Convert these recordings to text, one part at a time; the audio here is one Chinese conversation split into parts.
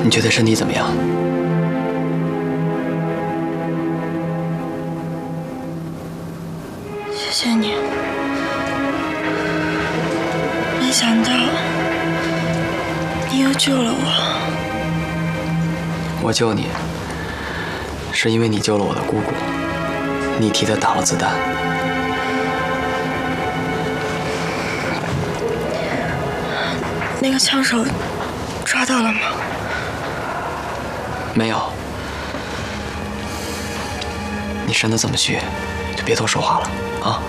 你觉得身体怎么样？ 谢谢你，没想到你又救了我。 我救你，是因为你救了我的姑姑，你替她挡了子弹。 那个枪手抓到了吗？ 没有。你身子这么虚，就别多说话了啊。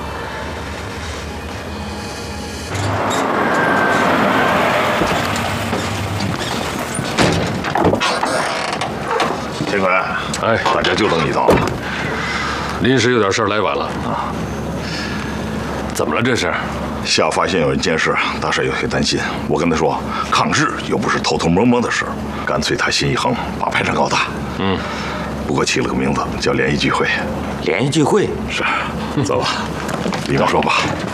天魁，哎，大家就等你到了。 临时有点事儿来晚了啊。怎么了这是？ 夏发现有人监视，大帅有些担心。我跟他说，抗日又不是偷偷摸摸的事，干脆他心一横，把排场搞大。不过起了个名字叫联谊聚会。 联谊聚会是，走吧，里面说吧。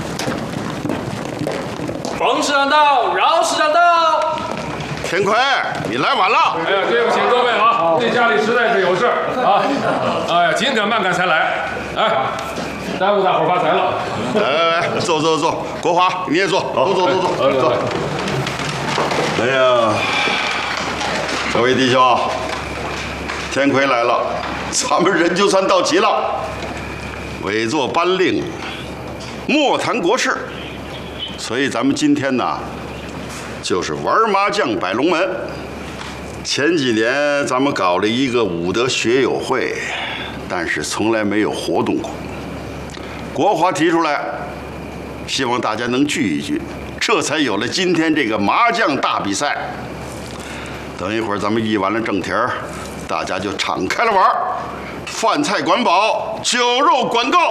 冯市长到，饶市长到。 天魁，你来晚了。 哎呀，对不起各位啊，这家里实在是有事啊。哎呀，紧赶慢赶才来，哎，耽误大伙儿发财了。 来，坐，国华你也坐，坐。哎呀，各位弟兄，天魁来了，咱们人就算到齐了。委座颁令，莫谈国事，所以咱们今天呢，就是玩麻将摆龙门。前几年咱们搞了一个武德学友会，但是从来没有活动过。国华提出来，希望大家能聚一聚，这才有了今天这个麻将大比赛。等一会儿咱们议完了正题儿，大家就敞开了玩，饭菜管饱，酒肉管够。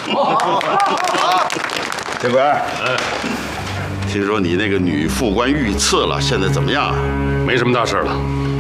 天魁，听说你那个女副官遇刺了，现在怎么样？ 没什么大事了。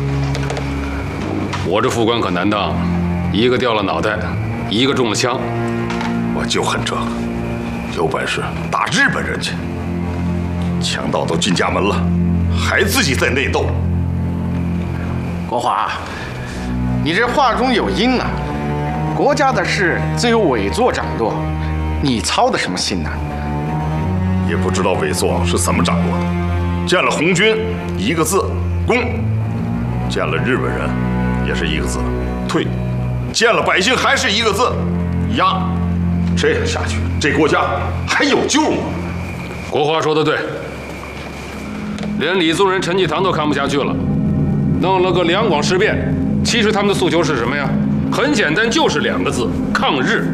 我这副官可难当，一个掉了脑袋，一个中了枪。 我就恨这个，有本事打日本人去，强盗都进家门了，还自己在内斗。 国华，你这话中有因啊！国家的事自有委座掌舵，你操的什么心呢？ 也不知道委座是怎么掌握的。见了红军一个字攻，见了日本人也是一个字退，见了百姓还是一个字压。这样下去，这国家还有救吗？ 国华说的对，连李宗仁、陈济棠都看不下去了，弄了个两广事变。其实他们的诉求是什么呀？很简单，就是2个字：抗日。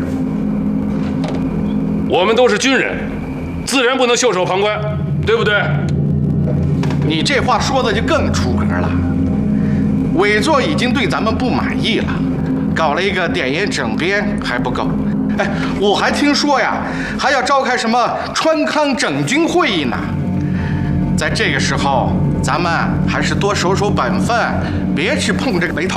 我们都是军人，自然不能袖手旁观，对不对？ 你这话说的就更出格了。委座已经对咱们不满意了，搞了一个点烟整编还不够。哎，我还听说呀，还要召开什么川康整军会议呢。在这个时候，咱们还是多守守本分，别去碰这个雷头。